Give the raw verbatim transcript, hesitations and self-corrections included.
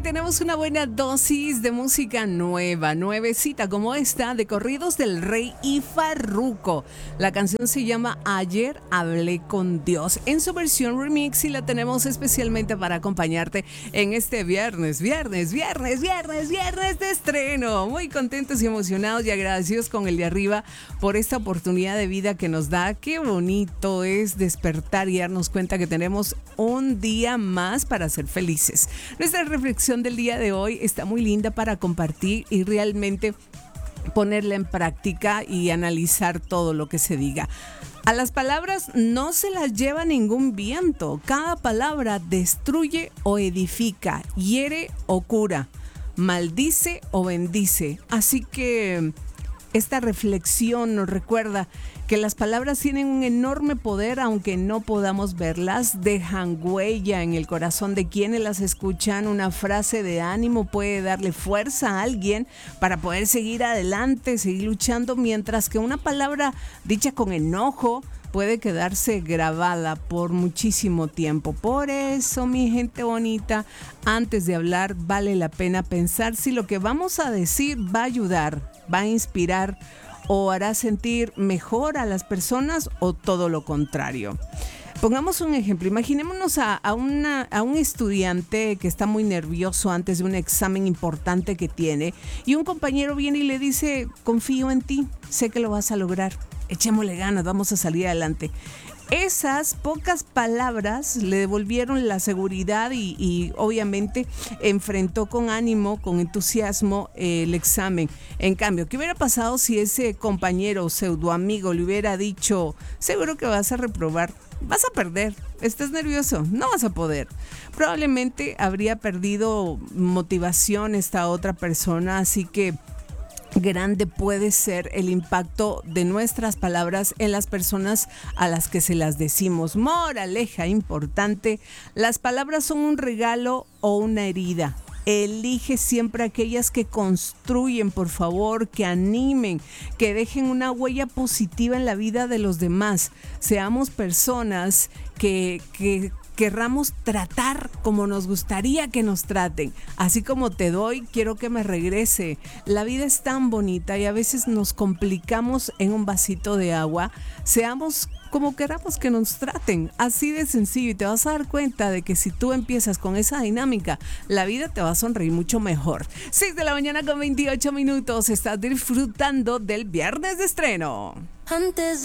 tenemos una buena dosis de música nueva, nuevecita como esta de Corridos del Rey y Farruko. La canción se llama Ayer hablé con Dios en su versión remix y la tenemos especialmente para acompañarte en este viernes, viernes, viernes, viernes, viernes de estreno. Muy contentos y emocionados y agradecidos con el de arriba por esta oportunidad de vida que nos da. Qué bonito es despertar y darnos cuenta que tenemos un día más para ser felices. Nuestra reflexión del día de hoy está muy linda para compartir y realmente ponerla en práctica y analizar todo lo que se diga. A las palabras no se las lleva ningún viento. Cada palabra destruye o edifica, hiere o cura, maldice o bendice. Así que esta reflexión nos recuerda que las palabras tienen un enorme poder, aunque no podamos verlas, dejan huella en el corazón de quienes las escuchan. Una frase de ánimo puede darle fuerza a alguien para poder seguir adelante, seguir luchando, mientras que una palabra dicha con enojo puede quedarse grabada por muchísimo tiempo. Por eso, mi gente bonita, antes de hablar vale la pena pensar si lo que vamos a decir va a ayudar, va a inspirar o hará sentir mejor a las personas o todo lo contrario. Pongamos un ejemplo. Imaginémonos a, a, una, a un estudiante que está muy nervioso antes de un examen importante que tiene y un compañero viene y le dice: confío en ti, sé que lo vas a lograr, echémosle ganas, vamos a salir adelante. Esas pocas palabras le devolvieron la seguridad y, y obviamente enfrentó con ánimo, con entusiasmo eh, el examen. En cambio, ¿qué hubiera pasado si ese compañero o pseudo amigo le hubiera dicho: seguro que vas a reprobar, vas a perder, estás nervioso, no vas a poder? Probablemente habría perdido motivación esta otra persona, así que grande puede ser el impacto de nuestras palabras en las personas a las que se las decimos. Moraleja importante: las palabras son un regalo o una herida. Elige siempre aquellas que construyen, por favor, que animen, que dejen una huella positiva en la vida de los demás. Seamos personas que, que querramos tratar como nos gustaría que nos traten. Así como te doy, quiero que me regrese. La vida es tan bonita y a veces nos complicamos en un vasito de agua. Seamos como queramos que nos traten, así de sencillo, y te vas a dar cuenta de que si tú empiezas con esa dinámica, la vida te va a sonreír mucho mejor. seis de la mañana con veintiocho minutos, estás disfrutando del viernes de estreno. Antes